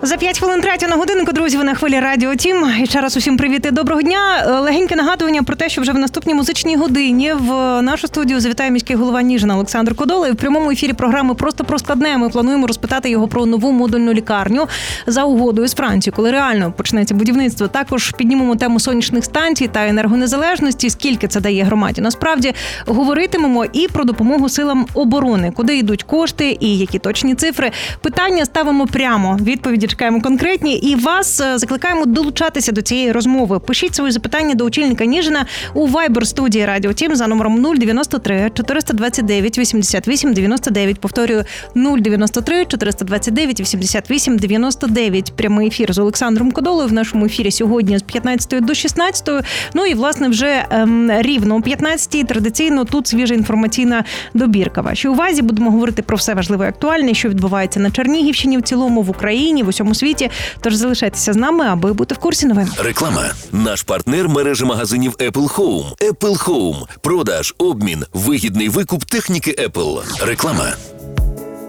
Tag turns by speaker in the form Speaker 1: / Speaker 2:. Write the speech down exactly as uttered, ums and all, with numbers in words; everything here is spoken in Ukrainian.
Speaker 1: За п'ять хвилин третя на годинку, друзі, ви на хвилі Радіо Тім. І ще раз усім привіт і доброго дня. Легеньке нагадування про те, що вже в наступній музичній годині в нашу студію завітає міський голова Ніжина Олександр Кодола. І в прямому ефірі програми «Просто про складне» ми плануємо розпитати його про нову модульну лікарню за угодою з Францією, коли реально почнеться будівництво. Також піднімемо тему сонячних станцій та енергонезалежності, скільки це дає громаді. Насправді говоритимемо і про допомогу силам оборони, куди йдуть кошти і які точні цифри. Питання ставимо прямо, відповіді чекаємо конкретні і вас закликаємо долучатися до цієї розмови. Пишіть свої запитання до очільника Ніжина у Viber-студії Радіо Тім за номером нуль дев'яносто три чотириста двадцять дев'ять вісімдесят вісім дев'яносто дев'ять. Повторюю, нуль дев'яносто три чотириста двадцять дев'ять вісімдесят вісім дев'яносто дев'ять. Прямий ефір з Олександром Кодолою в нашому ефірі сьогодні з п'ятнадцятої до шістнадцятої. Ну і, власне, вже ем, рівно о п'ятнадцятій традиційно тут свіжа інформаційна добірка. Вашій увазі будемо говорити про все важливе і актуальне, що відбувається на Чернігівщині, в цілому в Україні, в усьому світі. Тож залишайтеся з нами, аби бути в курсі новин.
Speaker 2: Реклама. Наш партнер – мережа магазинів Apple Home. Apple Home. Продаж, обмін, вигідний викуп техніки Apple. Реклама.